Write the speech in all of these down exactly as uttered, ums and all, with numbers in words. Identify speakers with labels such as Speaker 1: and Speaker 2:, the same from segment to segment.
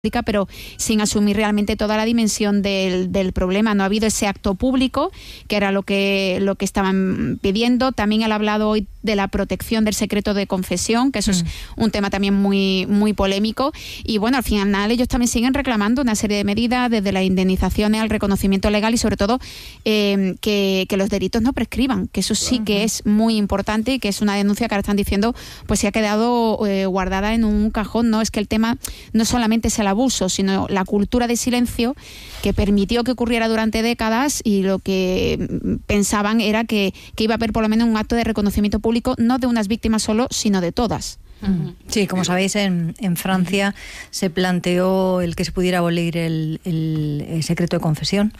Speaker 1: pero sin asumir realmente toda la dimensión del, del problema. No ha habido ese acto público, que era lo que, lo que estaban pidiendo. También él ha hablado hoy de la protección del secreto de confesión, que eso mm. es un tema también muy, muy polémico. Y bueno, al final ellos también siguen reclamando una serie de medidas, desde las indemnizaciones al reconocimiento legal y sobre todo eh, que, que los delitos no prescriban, que eso sí que es muy importante y que es una denuncia que ahora están diciendo pues se ha quedado eh, guardada en un cajón. No es que el tema no solamente es el abuso, sino la cultura de silencio que permitió que ocurriera durante décadas, y lo que pensaban era que, que iba a haber por lo menos un acto de reconocimiento público, no de unas víctimas solo, sino de todas.
Speaker 2: Sí, como sabéis, en, en Francia se planteó el que se pudiera abolir el, el, el secreto de confesión.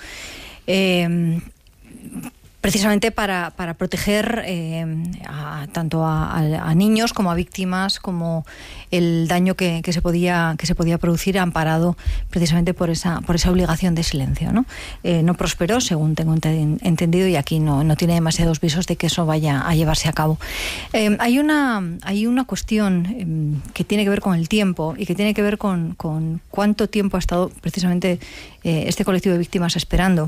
Speaker 2: Eh, precisamente para, para proteger eh, a, tanto a, a, a niños como a víctimas, como el daño que, que se podía que se podía producir amparado precisamente por esa por esa obligación de silencio, ¿no? Eh, no prosperó, según tengo ent- entendido, y aquí no, no tiene demasiados visos de que eso vaya a llevarse a cabo. Eh, hay una hay una cuestión eh, que tiene que ver con el tiempo y que tiene que ver con, con cuánto tiempo ha estado precisamente eh, este colectivo de víctimas esperando.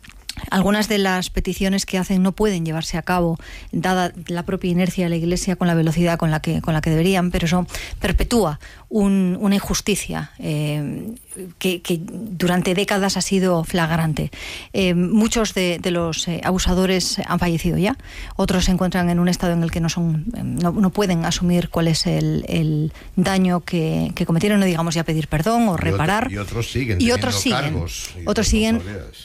Speaker 2: Algunas de las peticiones que hacen no pueden llevarse a cabo, dada la propia inercia de la Iglesia, con la velocidad con la que, con la que deberían, pero eso perpetúa un, una injusticia eh, que, que durante décadas ha sido flagrante. Eh, muchos de, de los eh, abusadores han fallecido ya, otros se encuentran en un estado en el que no, son, no, no pueden asumir cuál es el, el daño que, que cometieron, no digamos ya pedir perdón o reparar.
Speaker 3: Y, otro, y otros siguen
Speaker 2: y otros siguen,
Speaker 3: cargos. Y
Speaker 2: otros siguen.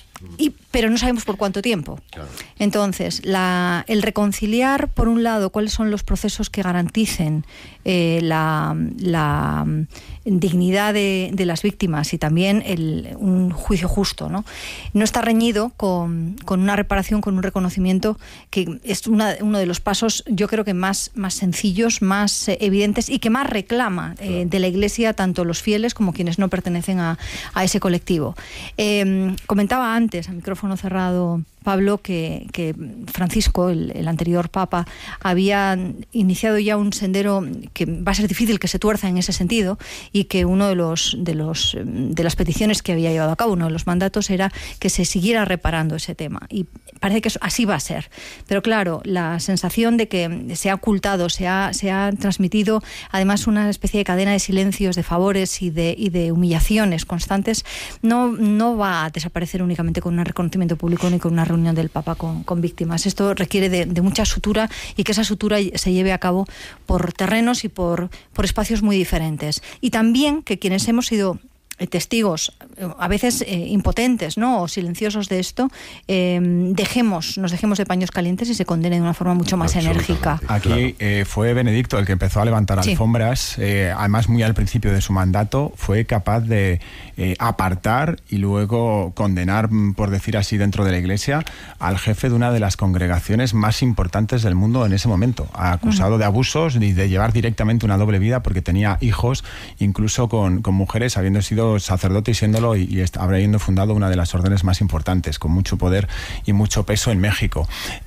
Speaker 2: Y, pero no sabemos por cuánto tiempo. Claro. Entonces, la, el reconciliar, por un lado, cuáles son los procesos que garanticen eh, la, la dignidad de, de las víctimas y también el, un juicio justo, ¿no? No está reñido con, con una reparación, con un reconocimiento, que es una, uno de los pasos, yo creo que más, más sencillos, más eh, evidentes y que más reclama eh, claro. de la Iglesia, tanto los fieles como quienes no pertenecen a, a ese colectivo. Eh, comentaba antes, a micrófono cerrado, Pablo, que, que Francisco, el, el anterior Papa, había iniciado ya un sendero que va a ser difícil que se tuerza en ese sentido, y que uno de los de los de las peticiones que había llevado a cabo, uno de los mandatos, era que se siguiera reparando ese tema. Y parece que eso, así va a ser. Pero claro, la sensación de que se ha ocultado, se ha, se ha transmitido además una especie de cadena de silencios, de favores y de, y de humillaciones constantes, no, no va a desaparecer únicamente con un reconocimiento público ni con una reunión del Papa con, con víctimas. Esto requiere de, de mucha sutura, y que esa sutura se lleve a cabo por terrenos y por, por espacios muy diferentes. Y también que quienes hemos sido testigos, a veces eh, impotentes, ¿no?, o silenciosos de esto, eh, dejemos, nos dejemos de paños calientes y se condene de una forma mucho más enérgica.
Speaker 4: Aquí eh, fue Benedicto el que empezó a levantar sí. alfombras, eh, además muy al principio de su mandato, fue capaz de eh, apartar y luego condenar, por decir así, dentro de la Iglesia, al jefe de una de las congregaciones más importantes del mundo en ese momento, acusado uh-huh. de abusos y de llevar directamente una doble vida, porque tenía hijos, incluso con, con mujeres, habiendo sido sacerdote y siéndolo, y, y habiendo fundado una de las órdenes más importantes, con mucho poder y mucho peso en México.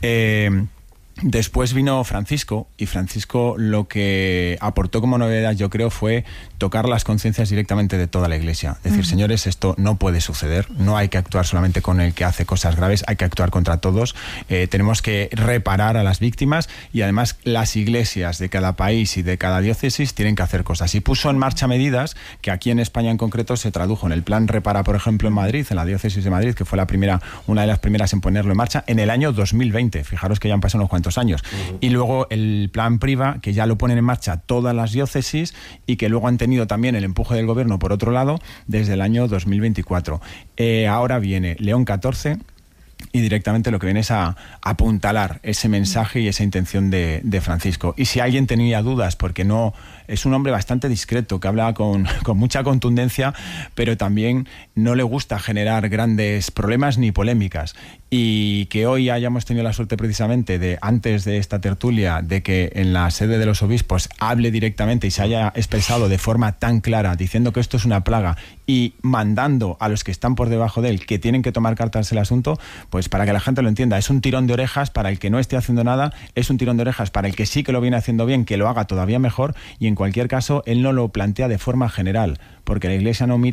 Speaker 4: Eh, Después vino Francisco, y Francisco lo que aportó como novedad, yo creo, fue tocar las conciencias directamente de toda la Iglesia. Decir, uh-huh. señores, esto no puede suceder, no hay que actuar solamente con el que hace cosas graves, hay que actuar contra todos, eh, tenemos que reparar a las víctimas, y además las iglesias de cada país y de cada diócesis tienen que hacer cosas. Y puso en marcha medidas que aquí en España en concreto se tradujo en el plan Repara, por ejemplo, en Madrid, en la diócesis de Madrid, que fue la primera, una de las primeras en ponerlo en marcha, en el año dos mil veinte. Fijaros que ya han pasado unos cuantos años. Uh-huh. Y luego el plan Priva, que ya lo ponen en marcha todas las diócesis, y que luego han tenido también el empuje del gobierno por otro lado desde el año dos mil veinticuatro. Eh, ahora viene León catorce, y directamente lo que viene es a apuntalar ese mensaje y esa intención de, de Francisco. Y si alguien tenía dudas, porque no es un hombre bastante discreto, que habla con, con mucha contundencia, pero también no le gusta generar grandes problemas ni polémicas. Y que hoy hayamos tenido la suerte precisamente de, antes de esta tertulia, de que en la sede de los obispos hable directamente y se haya expresado de forma tan clara, diciendo que esto es una plaga y mandando a los que están por debajo de él que tienen que tomar cartas en el asunto, pues para que la gente lo entienda, es un tirón de orejas para el que no esté haciendo nada, es un tirón de orejas para el que sí que lo viene haciendo bien, que lo haga todavía mejor, y en cualquier caso él no lo plantea de forma general, porque la Iglesia no mira